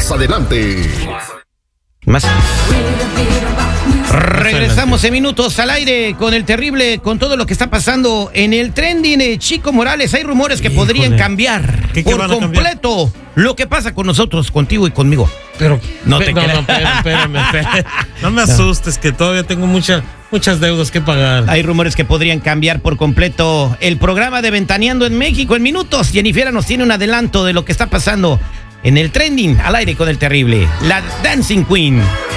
Más adelante. Regresamos en minutos al aire con el terrible, con todo lo que está pasando en el trending. Chico Morales, hay rumores que podrían cambiar por completo lo que pasa con nosotros, contigo y conmigo. Pero espérame. No me asustes, que todavía tengo muchas deudas que pagar. Hay rumores que podrían cambiar por completo el programa de Ventaneando en México en minutos. Jennifer nos tiene un adelanto de lo que está pasando en el trending al aire con el terrible, la Dancing Queen.